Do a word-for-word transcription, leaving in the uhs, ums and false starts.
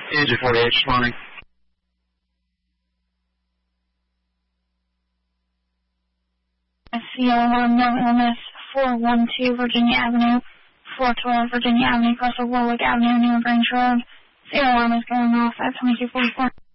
A J forty-eight, responding. S C O alarm, no illness, four one two Virginia Avenue, four twelve Virginia Avenue, across the Warwick Avenue, New Grange Road. The alarm is going off at twenty-two forty-four.